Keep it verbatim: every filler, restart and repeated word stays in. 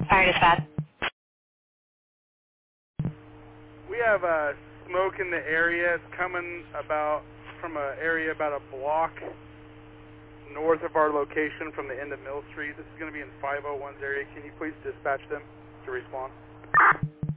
Fire dispatch. We have uh, smoke in the area. It's coming about from an area about a block north of our location from the end of Mill Street. This is going to be in five oh one's area. Can you please dispatch them to respond?